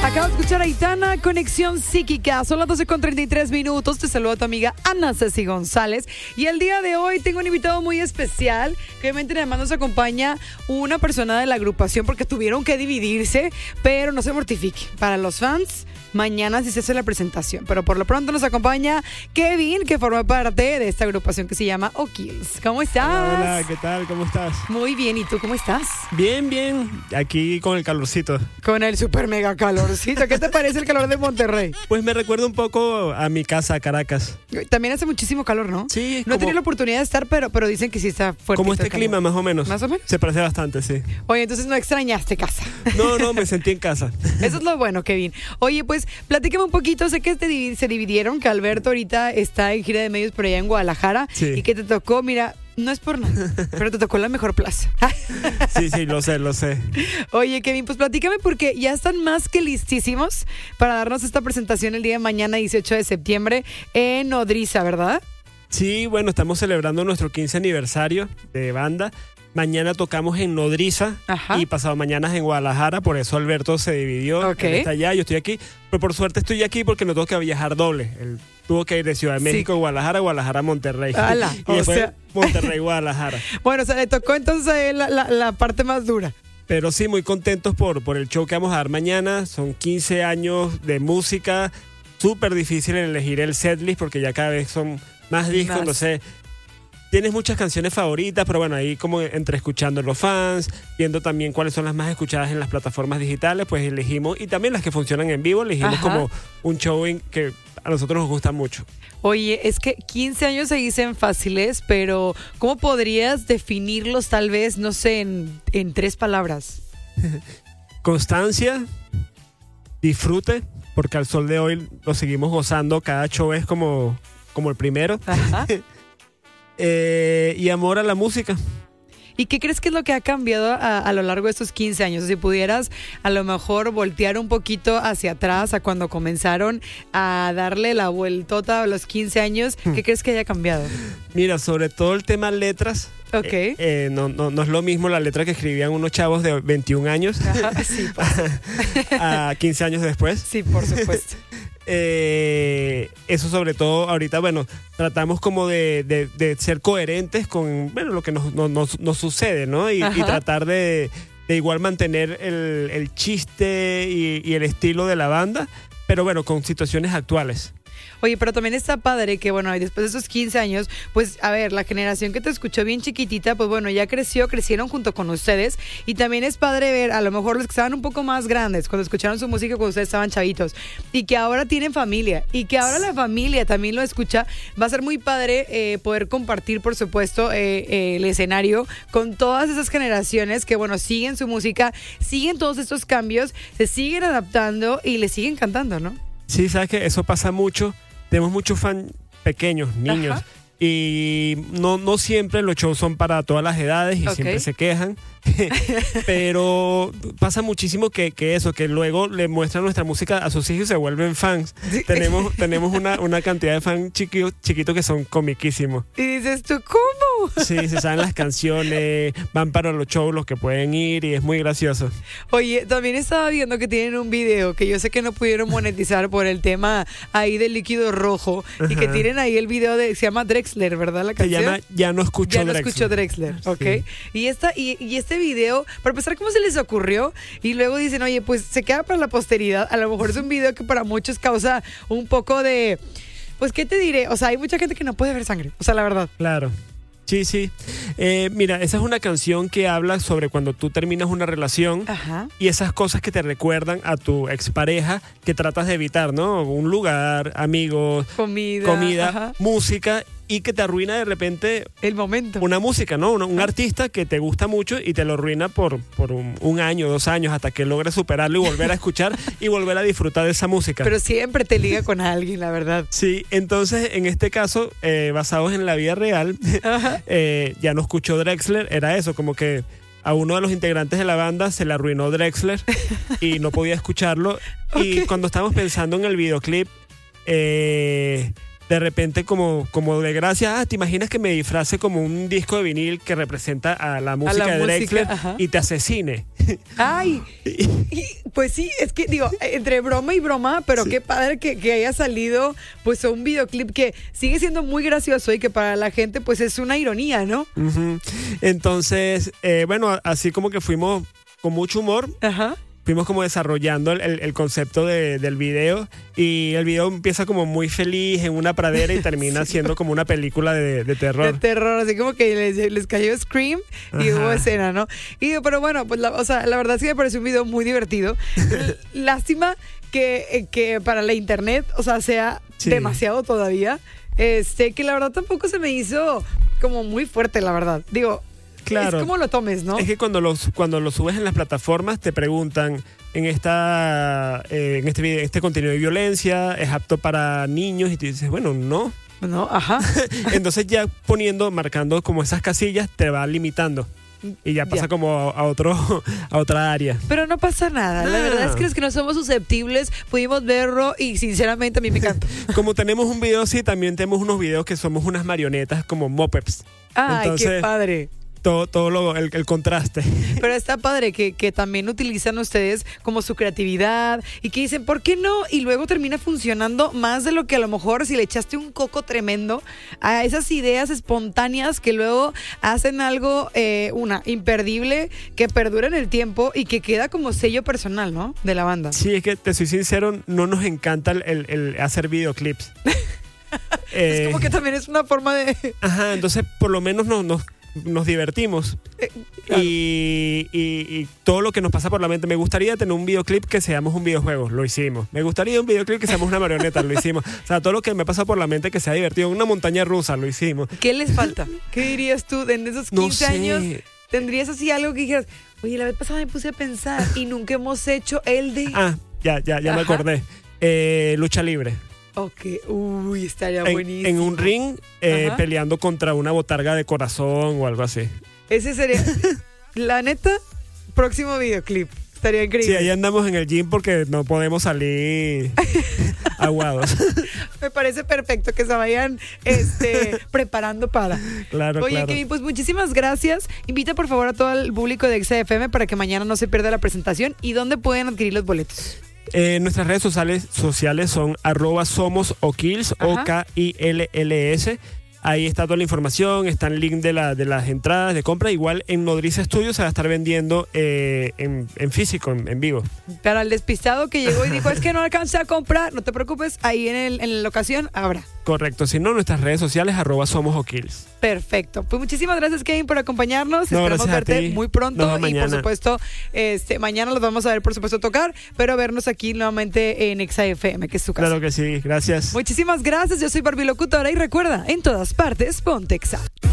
Acabo de escuchar a Aitana, Conexión Psíquica. Son las 12:33. Te saluda tu amiga Ana Ceci González. Y el día de hoy tengo un invitado muy especial. Que obviamente además nos acompaña una persona de la agrupación porque tuvieron que dividirse. Pero no se mortifique. Para los fans, mañana sí se hace la presentación. Pero por lo pronto nos acompaña Kevin, que forma parte de esta agrupación que se llama O'Kills. ¿Cómo estás? Hola, ¿qué tal? ¿Cómo estás? Muy bien. ¿Y tú cómo estás? Bien, bien. Aquí con el calorcito. Con el super mega calorcito. ¿Qué te parece el calor de Monterrey? Pues me recuerda un poco a mi casa, Caracas. También hace muchísimo calor, ¿no? Sí. No he tenido la oportunidad de estar, pero dicen que sí está fuerte. Como este clima, más o menos. ¿Más o menos? Se parece bastante, sí. Oye, entonces no extrañaste casa. No, me sentí en casa. Eso es lo bueno, Kevin. Oye, pues platícame un poquito. Sé que se dividieron, que Alberto ahorita está en gira de medios por allá en Guadalajara. Sí. Y que te tocó, mira, no es por nada, pero te tocó la mejor plaza. Sí, lo sé. Oye, Kevin, pues platícame porque ya están más que listísimos para darnos esta presentación el día de mañana, 18 de septiembre, en Nodriza, ¿verdad? Sí, bueno, estamos celebrando nuestro 15 aniversario de banda. Mañana tocamos en Nodriza. Ajá. Y pasado mañana en Guadalajara, por eso Alberto se dividió. Ok. Él está allá, yo estoy aquí. Pero por suerte estoy aquí porque no tengo que viajar doble. Él tuvo que ir de Ciudad de México, Sí. Guadalajara, Monterrey. ¡Hala! Y después Monterrey, Guadalajara. Bueno, o sea, le tocó entonces la parte más dura. Pero sí, muy contentos por el show que vamos a dar mañana. Son 15 años de música. Súper difícil elegir el setlist porque ya cada vez son más discos. Más. Entonces, tienes muchas canciones favoritas, pero bueno, ahí como entre escuchando los fans, viendo también cuáles son las más escuchadas en las plataformas digitales, pues elegimos, y también las que funcionan en vivo, elegimos Ajá. como un show que a nosotros nos gusta mucho. Oye, es que 15 años se dicen fáciles, pero ¿cómo podrías definirlos tal vez, no sé, en 3 palabras? Constancia, disfrute, porque al sol de hoy lo seguimos gozando, cada show es como el primero. Ajá. Y amor a la música. ¿Y qué crees que es lo que ha cambiado a lo largo de estos 15 años? Si pudieras a lo mejor voltear un poquito hacia atrás a cuando comenzaron a darle la vueltota a los 15 años, ¿qué crees que haya cambiado? Mira, sobre todo el tema letras. Ok. No es lo mismo la letra que escribían unos chavos de 21 años Ajá, sí, a 15 años después. sí, por supuesto. Eso sobre todo ahorita, bueno, tratamos como de ser coherentes con, bueno, lo que nos sucede, ¿no? Y tratar de igual mantener el chiste y el estilo de la banda, pero bueno, con situaciones actuales. Oye, pero también está padre que, bueno, y después de esos 15 años, pues, a ver, la generación que te escuchó bien chiquitita, pues, bueno, ya crecieron junto con ustedes. Y también es padre ver, a lo mejor los que estaban un poco más grandes, cuando escucharon su música cuando ustedes estaban chavitos, y que ahora tienen familia, y que ahora la familia también lo escucha. Va a ser muy padre poder compartir, por supuesto, el escenario con todas esas generaciones que, bueno, siguen su música, siguen todos estos cambios, se siguen adaptando y le siguen cantando, ¿no? Sí, sabes que eso pasa mucho. Tenemos muchos fans pequeños, niños. Ajá. Y no siempre los shows son para todas las edades y Ok. siempre se quejan. Pero pasa muchísimo que luego le muestran nuestra música a sus hijos y se vuelven fans. Sí. Tenemos una cantidad de fans chiquitos que son comiquísimos. Y dices tú, ¿cómo? Sí, se saben las canciones, van para los shows los que pueden ir y es muy gracioso. Oye, también estaba viendo que tienen un video que yo sé que no pudieron monetizar por el tema ahí del líquido rojo. Y que Ajá. tienen ahí el video se llama Drexler, ¿verdad? La Se canción. llama Ya no escucho Ya no Drexler. escucho Drexler, ¿ok? Sí. Y este video, para empezar, ¿cómo se les ocurrió? Y luego dicen, oye, pues se queda para la posteridad. A lo mejor es un video que para muchos causa un poco de... Pues, ¿qué te diré? O sea, hay mucha gente que no puede ver sangre. O sea, la verdad. Claro. Sí. Mira, esa es una canción que habla sobre cuando tú terminas una relación Ajá. y esas cosas que te recuerdan a tu expareja que tratas de evitar, ¿no? Un lugar, amigos, comida, Ajá. música, y que te arruina de repente El momento. una música, ¿no? Un artista que te gusta mucho y te lo arruina por un año, 2 años, hasta que logres superarlo y volver a escuchar y volver a disfrutar de esa música. Pero siempre te liga con alguien, la verdad. Sí, entonces en este caso, basados en la vida real, Ajá. Ya no escuchó Drexler, era eso, como que a uno de los integrantes de la banda se le arruinó Drexler y no podía escucharlo. Y cuando estábamos pensando en el videoclip, de repente como de gracia, te imaginas que me disfrace como un disco de vinil que representa a la música de Drexler ajá. y te asesine. Ay, pues sí, es que digo, entre broma y broma, pero sí, qué padre que haya salido pues un videoclip que sigue siendo muy gracioso y que para la gente pues es una ironía, ¿no? Uh-huh. Entonces, bueno, así como que fuimos con mucho humor. Ajá. Fuimos como desarrollando el concepto del video, y el video empieza como muy feliz en una pradera y termina sí, siendo como una película de terror. De terror, así como que les cayó Scream y hubo escena, ¿no? Pero bueno, pues la verdad sí me pareció un video muy divertido. Lástima que para la internet, o sea, sea sí, demasiado todavía. Que la verdad tampoco se me hizo como muy fuerte, la verdad. Digo, claro, es como lo tomes, ¿no? Es que cuando lo subes en las plataformas te preguntan en este contenido de violencia, ¿es apto para niños? Y tú dices, bueno, no. No, ajá. Entonces ya marcando como esas casillas, te va limitando. Y ya pasa como a otra área. Pero no pasa nada. La verdad es que los que no somos susceptibles pudimos verlo y sinceramente a mí me encantó. Como tenemos un video así, también tenemos unos videos que somos unas marionetas como mop-ups. Ay, entonces, qué padre. Todo el contraste. Pero está padre que también utilizan ustedes como su creatividad y que dicen, ¿por qué no? Y luego termina funcionando más de lo que a lo mejor si le echaste un coco tremendo a esas ideas espontáneas que luego hacen algo, imperdible, que perdura en el tiempo y que queda como sello personal, ¿no? De la banda. Sí, es que te soy sincero, no nos encanta el hacer videoclips. Es como que también es una forma de... Ajá, entonces por lo menos nos divertimos. Claro. Y todo lo que nos pasa por la mente. Me gustaría tener un videoclip que seamos un videojuego, lo hicimos. Me gustaría un videoclip que seamos una marioneta, lo hicimos. O sea, todo lo que me pasa por la mente que sea divertido. Una montaña rusa, lo hicimos. ¿Qué les falta? ¿Qué dirías tú en esos 15 años? ¿Tendrías así algo que dijeras, oye, la vez pasada me puse a pensar y nunca hemos hecho el de... Ya me acordé. Lucha libre. Ok, uy, estaría buenísimo. En un ring peleando contra una botarga de corazón o algo así. Ese sería, la neta, próximo videoclip. Estaría increíble. Sí, ahí andamos en el gym porque no podemos salir aguados. Me parece perfecto que se vayan preparando para. Claro, Oye, claro. Kevin, pues muchísimas gracias. Invita por favor a todo el público de XFM para que mañana no se pierda la presentación. ¿Y dónde pueden adquirir los boletos? Nuestras redes sociales son @somosokills, OKILLS. Ahí está toda la información, está el link de las entradas de compra. Igual en Nodriza Studios se va a estar vendiendo en físico, en vivo. Para el despistado que llegó y dijo, es que no alcancé a comprar, no te preocupes, ahí en la ocasión habrá. Correcto, si no, nuestras redes sociales @somosokills. Perfecto. Pues muchísimas gracias, Kevin, por acompañarnos. No, esperamos verte muy pronto. Y por supuesto, mañana los vamos a ver, por supuesto, tocar, pero vernos aquí nuevamente en XFM, que es su casa. Claro que sí, gracias. Muchísimas gracias. Yo soy Barbie Locutora y recuerda, en todas partes, ponte Exa.